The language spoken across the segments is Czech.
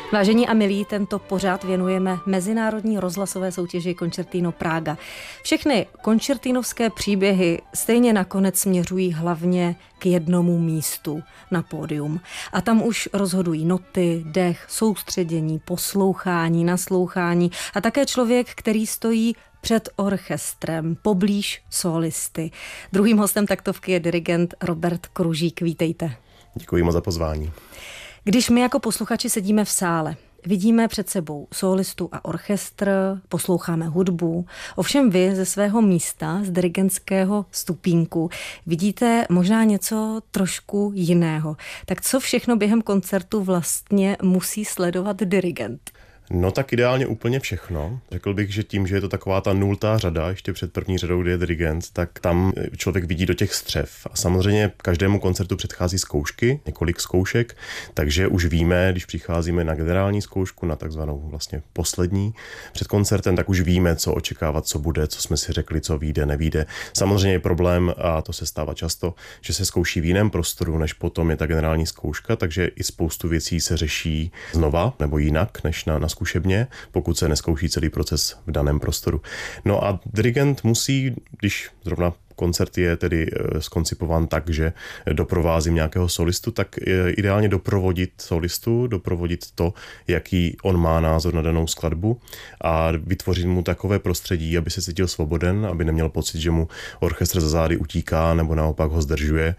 Vážení a milí, tento pořad věnujeme mezinárodní rozhlasové soutěži Concertino Praga. Všechny koncertinovské příběhy stejně nakonec směřují hlavně k jednomu místu na pódium. A tam už rozhodují noty, dech, soustředění, poslouchání, naslouchání a také člověk, který stojí před orchestrem, poblíž solisty. Druhým hostem taktovky je dirigent Robert Kružík. Vítejte. Děkuji moc za pozvání. Když my jako posluchači sedíme v sále, vidíme před sebou solistu a orchestr, posloucháme hudbu, ovšem vy ze svého místa, z dirigentského stupínku, vidíte možná něco trošku jiného. Tak co všechno během koncertu vlastně musí sledovat dirigent? No tak ideálně úplně všechno. Řekl bych, že tím, že je to taková ta nultá řada, ještě před první řadou, kde je dirigent, tak tam člověk vidí do těch střev. A samozřejmě každému koncertu předchází zkoušky, několik zkoušek, takže už víme, když přicházíme na generální zkoušku, na takzvanou vlastně poslední před koncertem, tak už víme, co očekávat, co bude, co jsme si řekli, co vyjde, nevyjde. Samozřejmě je problém, a to se stává často, že se zkouší v jiném prostoru, než potom je ta generální zkouška, takže i spoustu věcí se řeší znova nebo jinak, než na zkušebně, pokud se neskouší celý proces v daném prostoru. No a dirigent musí, když zrovna koncert je tedy skoncipován tak, že doprovázím nějakého solistu, tak ideálně doprovodit solistu, doprovodit to, jaký on má názor na danou skladbu a vytvořit mu takové prostředí, aby se cítil svoboden, aby neměl pocit, že mu orchestr za zády utíká nebo naopak ho zdržuje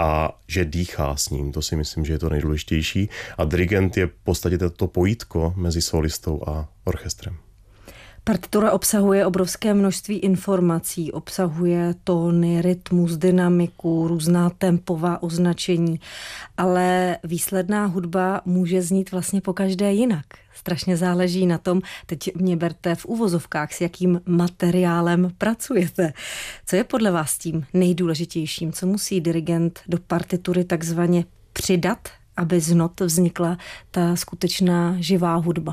a že dýchá s ním. To si myslím, že je to nejdůležitější. A dirigent je v podstatě to pojítko mezi solistou a orchestrem. Partitura obsahuje obrovské množství informací, obsahuje tóny, rytmus, dynamiku, různá tempová označení, ale výsledná hudba může znít vlastně pokaždé jinak. Strašně záleží na tom, teď mě berte v uvozovkách, s jakým materiálem pracujete. Co je podle vás tím nejdůležitějším? Co musí dirigent do partitury takzvaně přidat, aby z not vznikla ta skutečná živá hudba?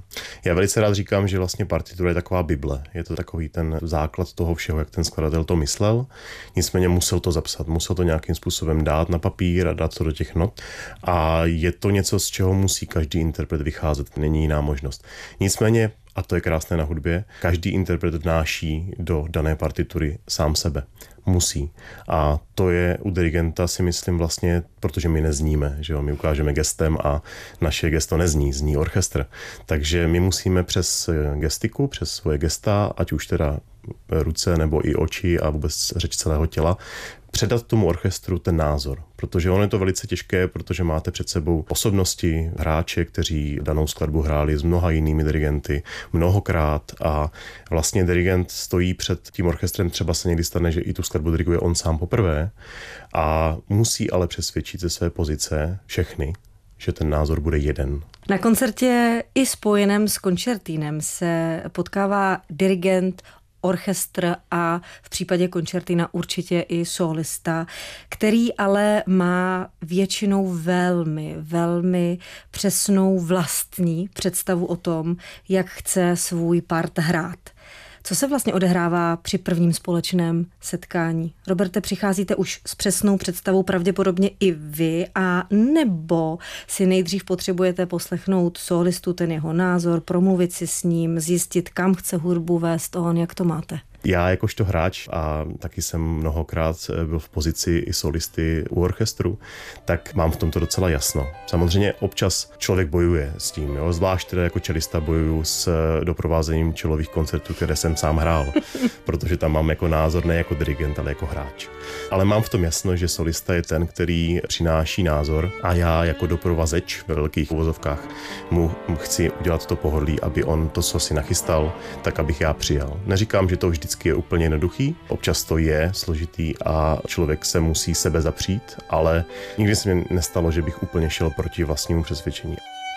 Já velice rád říkám, že vlastně partitura je taková bible. Je to takový ten základ toho všeho, jak ten skladatel to myslel. Nicméně musel to zapsat, musel to nějakým způsobem dát na papír a dát to do těch not. A je to něco, z čeho musí každý interpret vycházet. Není jiná možnost. Nicméně, a to je krásné na hudbě, každý interpret vnáší do dané partitury sám sebe. Musí. A to je u dirigenta, si myslím, vlastně, protože my nezníme, že jo? My ukážeme gestem a naše gesto nezní, zní orchestr. Takže my musíme přes gestiku, přes svoje gesta, ať už teda ruce nebo i oči a vůbec řeč celého těla, předat tomu orchestru ten názor. Protože ono je to velice těžké, protože máte před sebou osobnosti, hráče, kteří danou skladbu hráli s mnoha jinými dirigenty mnohokrát a vlastně dirigent stojí před tím orchestrem, třeba se někdy stane, že i tu skladbu diriguje on sám poprvé a musí ale přesvědčit ze své pozice všechny, že ten názor bude jeden. Na koncertě i spojeném s koncertínem se potkává dirigent, orchestr a v případě koncertina určitě i solista, který ale má většinou velmi přesnou vlastní představu o tom, jak chce svůj part hrát. Co se vlastně odehrává při prvním společném setkání? Roberte, přicházíte už s přesnou představou pravděpodobně i vy, a nebo si nejdřív potřebujete poslechnout solistu, ten jeho názor, promluvit si s ním, zjistit, kam chce hudbu vést on, jak to máte? Já jakožto hráč, a taky jsem mnohokrát byl v pozici i solisty u orchestru, tak mám v tomto docela jasno. Samozřejmě občas člověk bojuje s tím, jo? Zvlášť teda jako čelista bojuju s doprovázením čelových koncertů, které jsem sám hrál, protože tam mám jako názor ne jako dirigent, ale jako hráč. Ale mám v tom jasno, že solista je ten, který přináší názor a já jako doprovazeč ve velkých uvozovkách mu chci udělat to pohodlí, aby on to, co si nachystal, tak abych já přijal. Neříkám, že to vždycky je úplně jednoduchý, občas to je složitý a člověk se musí sebe zapřít, ale nikdy se mi nestalo, že bych úplně šel proti vlastnímu přesvědčení.